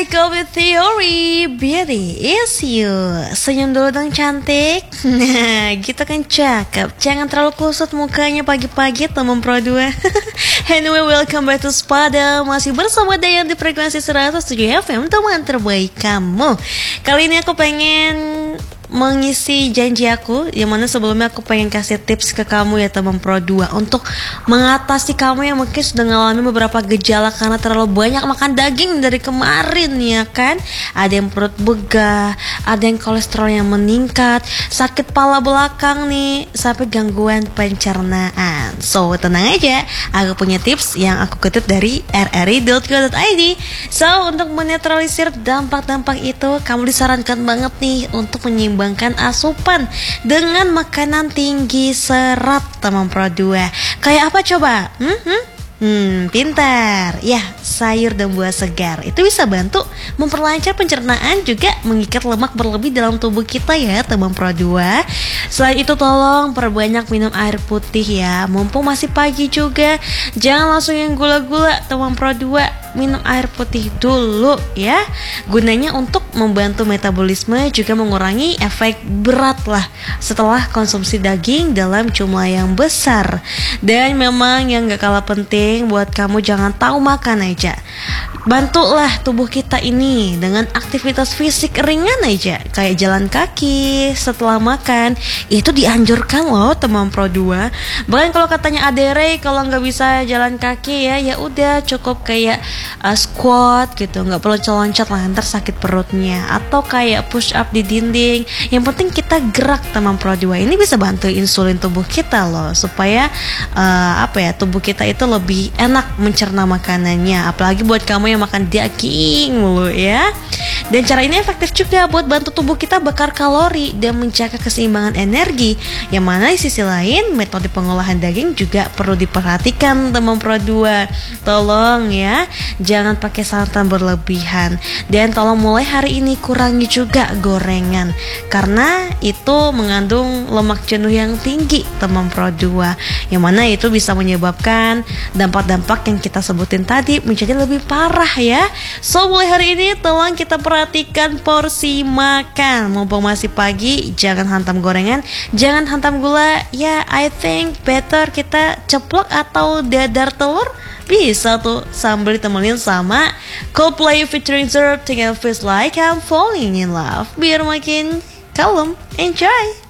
Covid Theory, beauty is you. Senyum dulu dong cantik. Nah gitu kan cakep. Jangan terlalu kusut mukanya pagi-pagi teman Pro 2. Anyway, welcome back to Spada. Masih bersama Dayan di frekuensi 107 FM, teman terbaik kamu. Kali ini aku pengen mengisi janji aku, yang mana sebelumnya aku pengen kasih tips ke kamu ya teman Pro 2 untuk mengatasi kamu yang mungkin sudah mengalami beberapa gejala karena terlalu banyak makan daging dari kemarin ya kan. Ada yang perut begah, ada yang kolesterol yang meningkat, sakit pala belakang nih, sampai gangguan pencernaan. So tenang aja, aku punya tips yang aku kutip dari rri.co.id. So untuk menetralisir dampak-dampak itu, kamu disarankan banget nih untuk menyeimbangkan asupan dengan makanan tinggi serat teman Pro 2. Kayak apa coba? Pintar. Ya, sayur dan buah segar. Itu bisa bantu memperlancar pencernaan, juga mengikat lemak berlebih dalam tubuh kita ya teman Pro 2. Selain itu tolong perbanyak minum air putih ya. Mumpung masih pagi juga, jangan langsung yang gula-gula teman Pro 2. Minum air putih dulu ya. Gunanya untuk membantu metabolisme, juga mengurangi efek berat lah setelah konsumsi daging dalam jumlah yang besar. Dan memang yang gak kalah penting buat kamu, jangan tahu makan aja. Bantulah tubuh kita ini dengan aktivitas fisik ringan aja, kayak jalan kaki setelah makan. Itu dianjurkan loh teman Pro 2. Bahkan kalau katanya Adere, kalau nggak bisa jalan kaki ya udah cukup kayak squat gitu, nggak perlu loncat lah, ntar sakit perutnya. Atau kayak push up di dinding. Yang penting kita gerak teman Pro 2. Ini bisa bantu insulin tubuh kita loh, supaya tubuh kita itu lebih enak mencerna makanannya. Apalagi buat kamu yang makan daging mulu ya. Dan cara ini efektif juga buat bantu tubuh kita bakar kalori dan menjaga keseimbangan energi. Yang mana di sisi lain, metode pengolahan daging juga perlu diperhatikan teman Pro 2. Tolong ya, jangan pakai santan berlebihan. Dan tolong mulai hari ini kurangi juga gorengan, karena itu mengandung lemak jenuh yang tinggi teman Pro 2. Yang mana itu bisa menyebabkan dampak-dampak yang kita sebutin tadi menjadi lebih parah ya. So mulai hari ini tolong kita perhatikan porsi makan. Mumpung masih pagi, jangan hantam gorengan, jangan hantam gula. Ya, I think better kita ceplok atau dadar telur. Bisa tuh sambil ditemenin sama Coldplay featuring Zerb dengan Feels Like I'm Falling in Love, biar makin kalem. Enjoy.